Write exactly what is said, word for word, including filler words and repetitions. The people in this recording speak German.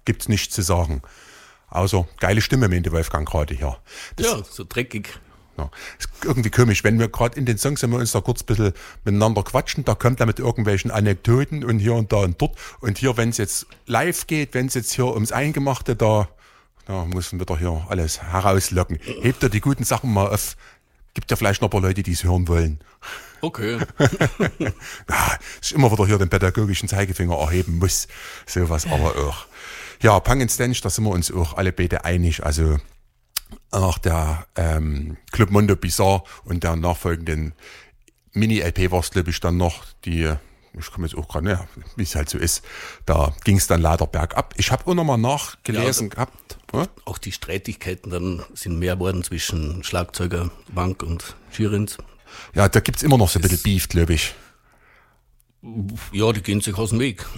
gibt's nichts zu sagen. Außer geile Stimme meinte Wolfgang gerade hier. Das, ja, so dreckig. Ja, ist irgendwie komisch, wenn wir gerade in den Songs, wenn wir uns da kurz ein bisschen miteinander quatschen, da kommt er mit irgendwelchen Anekdoten und hier und da und dort. Und hier, wenn es jetzt live geht, wenn es jetzt hier ums Eingemachte, da, da müssen wir doch hier alles herauslocken. Hebt er die guten Sachen mal auf. Gibt ja vielleicht noch ein paar Leute, die es hören wollen. Okay. Ja, ist immer wieder hier den pädagogischen Zeigefinger erheben muss. Sowas aber auch. Ja, Punk and Stench, da sind wir uns auch alle beide einig. Also nach der ähm, Club Mondo Bizarre und der nachfolgenden Mini-L P war es, glaube ich, dann noch die, ich komme jetzt auch gerade, ne, wie es halt so ist, da ging es dann leider bergab. Ich habe auch nochmal nachgelesen ja, gehabt. Hm? Auch die Streitigkeiten dann sind mehr geworden zwischen Schlagzeuger Wank und Schirins. Ja, da gibt's immer noch so ein bisschen Beef, glaube ich. Ja, die gehen sich aus dem Weg.